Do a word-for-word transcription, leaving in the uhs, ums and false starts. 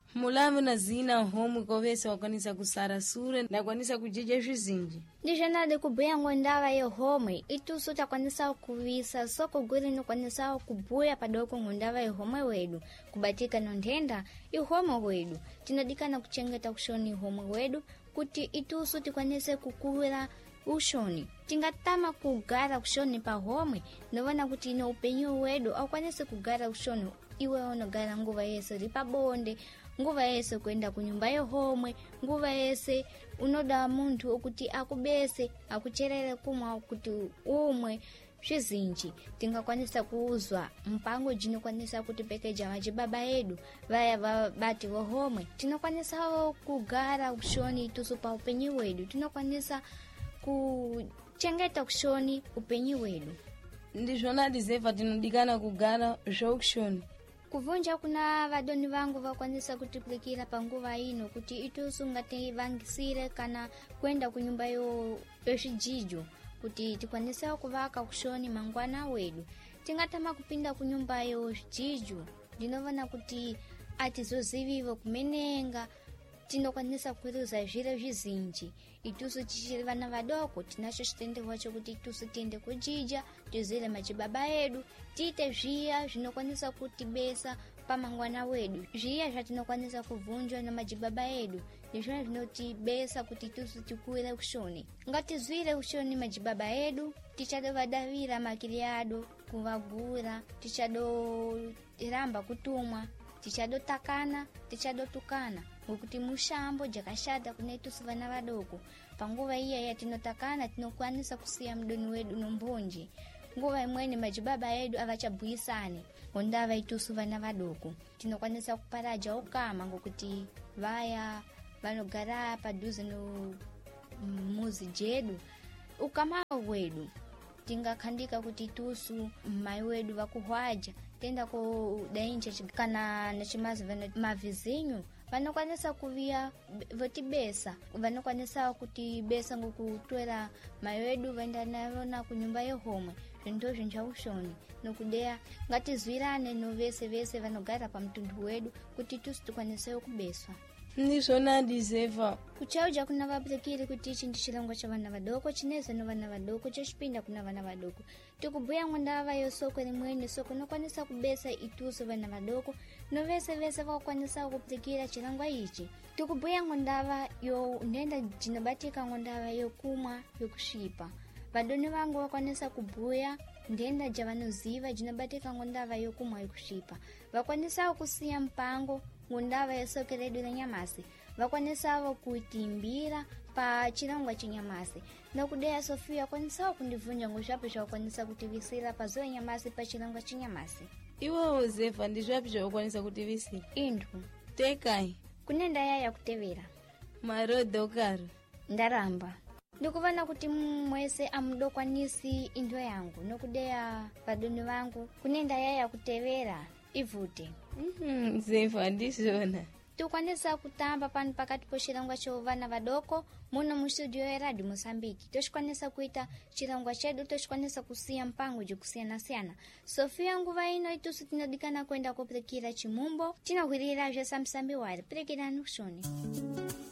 Mulamu na zina homu kovesa wakwanisa kusara sura na kwanisa kujija zvizinji. Ndijonade kubuya ngondava ye homwe itusu takwanisa kuvisa soko gwiri nokwanisa kubuya padoko ngondava ye homwe wedu kubatika nondenda ihomwe wedu tinadikana kuchengeta kushoni homwe wedu kuti itusu tikwanise kukuwira ushoni tingatama kugara kushoni pa homwe novana kuti ino upenyu wedu aukwanise kugara kushoni iwe onogara nguva yese ripa bonde nguva yese kwenda kunyumba yo homwe nguva yese unoda muntu okuti akubese akucherere kumwa kuti umwe zvizinji tingakwanisa kuuzwa mpango jinokwanisa kuti pekeja machibaba edu vaya vabati vo homwe tinokwanisa kugara kushoni tusu pa upenyu wedu tinokwanisa kuchengeta kushoni upenyu wedu. Ndizvona dizeva tinodikana kugara zvokushoni. Kuvunja kuna vadoni vangu vakwanisa kutiplikira panguva ino kuti itusu ngati vangisire kana kwenda kunyumba yo yoshijijo kuti tikwanisa kuvaka kushoni mangwana wedu tingatama kupinda kunyumba yo jijo ndinovana kuti atizozivivo kumenenga tinokwanisa kuruza zviro zvizinji itusu tichiri vana vadoko tinacho chitendewa chokuti itusu tiende kujija tizire machibaba edu tiite zviya zvinokwanisa kutibesa pamangwana wedu zviya zvatinokwanisa kuvunjwa namajibaba edu ndizvona zvinotibesa kuti itusu tikuwire kushoni ngatizwire kushoni majibaba edu tichadovadavira makiriado kuvagura tichadoramba kutumwa tichadotakana tichadotukana ngokuti mushambo jakashata kune itusu vana vadoko panguva iya yatinotakana tinokwanisa kusiya mdoni wedu nombonji nguva imweni majibaba edu avachabuyisane ngondava itusu vana vadoko tinokwanisa kuparaja ukama ngokuti vaya vanogara padhuze no muzi jedu ukama wedu tingakhandika kuti itusu mai wedu vakuhwaja tenda kudainja kana nachimazi vana mavizinyu vanokwanisa kuvia votibesa vanokwanisa kutibesa ngokutwera mai wedu vaenda navo na kunyumba yehomwe zvinto zvinjaushoni nokudeya ngatizwirane novese vese vanogara pamtundu wedu kuti itusu tikwanisewo kubeswa. Ndizvona dizeva kuchauja kuna vaplikiri kuti ichi ndi chilango cha vana vadoko chineze no vana vadoko chochipinda kuna vana vadoko tikubuya ngondava yo soko limwene soko nokwanisa kubesa itusu vana vadoko novese vese vakwanisa kuplikira chilango ichi tikubuya ngondava yo ndenda jinabatika ngondava yo kumwa yo kushipa vadoni vangu vakwanisa kubuya ndenda javanoziva jinabatika ngondava yo kumwa yo kushipa vakwanisa kusiya mpango ngondava yesoke redu la nyamasi vakwanisavo kuitimbira pa chilangwa chinyamasi nokudeya Sofia kwanisawo kundivunja ngozvapo zvakwanisa kutivisira pazo nyamasi pa chilangwa chinyamasi. Iwo Zeva ndizvapi zvakwanisa kutivisira? Indu tekai kunenda yaya kutevera marodo karo ndaramba ndikuvana kuti mwese amudokwanisi indo yangu nokudeya vadoni vangu kunenda yaya kutevera ivute. Mhm, Zeva ndizvona tukwanisa kutamba pano pakati pochilangwa chovana vadoko muno mustudio ya Radio Mosambiki tochikwanisa kuita chilangwa chedu tochikwanisa kusiya mpango jokusiyana siyana Sofia nguva ino itusu tinadikana kwenda kuprekira chimumbo tinahwirira zvesamsambi wari prekirani kushoni.